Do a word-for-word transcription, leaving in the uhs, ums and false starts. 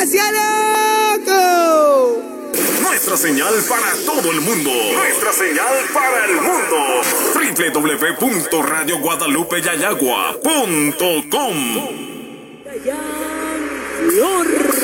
¡Gracias, loco! Nuestra señal para todo el mundo. Nuestra señal para el mundo. doble u doble u doble u punto radio guadalupe yayagua punto com. Flor.